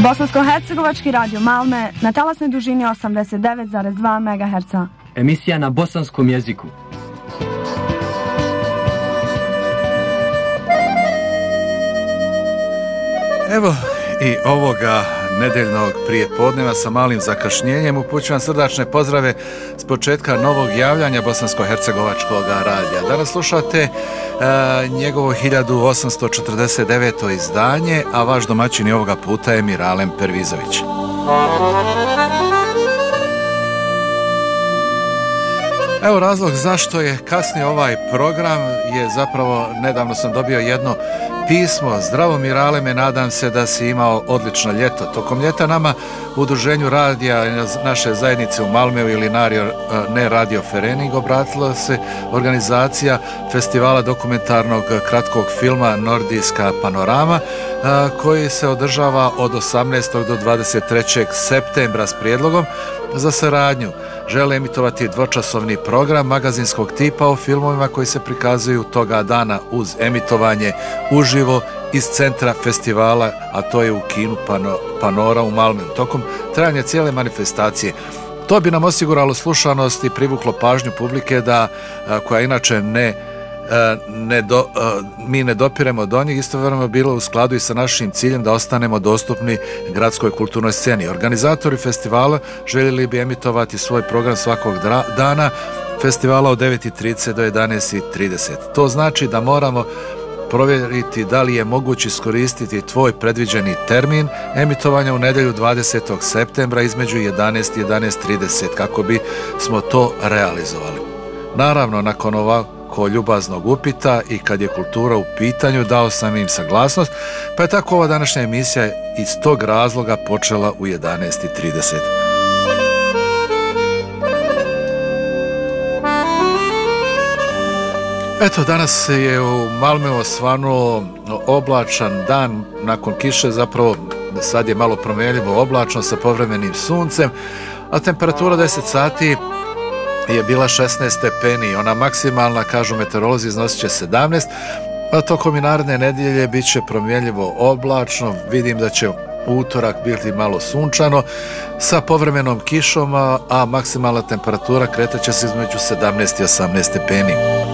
Bosansko-hercegovački radio Malme na talasnoj dužini 89,2 MHz. Emisija na bosanskom jeziku. Evo i ovoga nedeljnog prijepodneva sa malim zakašnjenjem upućujem srdačne pozdrave s početka novog javljanja Bosansko-hercegovačkog radija. Danas slušate njegovo 1849. izdanje, a vaš domaćin ovoga puta je Miralem Pervizović. Evo razlog zašto je kasnije ovaj program je zapravo, nedavno sam dobio jedno pismo. Zdravo Miraleme, nadam se da si imao odlično ljeto. Tokom ljeta nama u udruženju radija naše zajednice u Malmeu ili ne Radio Ferening obratila se organizacija festivala dokumentarnog kratkog filma Nordijska panorama koji se održava od 18. do 23. septembra s prijedlogom za saradnju. Žele emitovati dvočasovni program magazinskog tipa o filmovima koji se prikazuju toga dana uz emitovanje uživo iz centra festivala, a to je u kinu Panora u Malmeu, tokom trajanja cijele manifestacije. To bi nam osiguralo slušanost i privuklo pažnju publike koja inače mi ne dopiremo do njih, istovremeno bilo u skladu i sa našim ciljem da ostanemo dostupni gradskoj kulturnoj sceni. Organizatori festivala željeli bi emitovati svoj program svakog dana festivala od 9:30 do 11:30. To znači da moramo provjeriti da li je moguće iskoristiti tvoj predviđeni termin emitovanja u nedjelju 20. septembra između 11 i 11:30 kako bi smo to realizovali. Naravno, nakon ovako ljubaznog upita i kad je kultura u pitanju, dao sam im saglasnost, pa je tako ova današnja emisija iz tog razloga počela u 11:30. Eto, danas je u Malmeu osvanuo oblačan dan nakon kiše, zapravo sad je malo promjenljivo oblačno sa povremenim suncem, a temperatura 10 sati je bila 16 stepeni, ona maksimalna, kažu meteorolozi, iznosit će 17, a tokom i naredne nedjelje bit će promjenljivo oblačno. Vidim da će utorak biti malo sunčano sa povremenom kišom, a maksimalna temperatura kretat će se između 17 i 18 stepeni.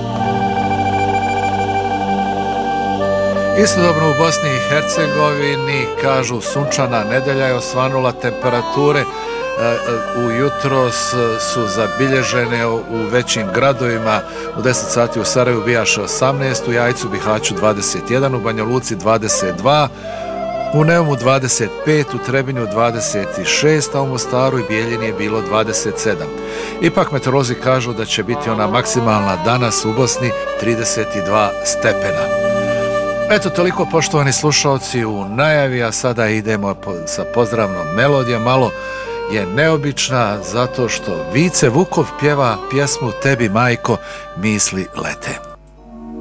Istodobno u Bosni i Hercegovini, kažu, sunčana nedelja je osvanula, temperature ujutro su zabilježene u većim gradovima. U 10 sati u Sarajevu bijaše 18, u Jajcu, Bihaću 21, u Banja Luci 22, u Neumu 25, u Trebinju 26, a u Mostaru i Bijeljini je bilo 27. Ipak meteorolozi kažu da će biti ona maksimalna danas u Bosni 32 stepena. Eto, toliko poštovani slušalci u najavi, a sada idemo sa pozdravnom melodijom. Malo je neobična zato što Vice Vukov pjeva pjesmu Tebi majko misli lete.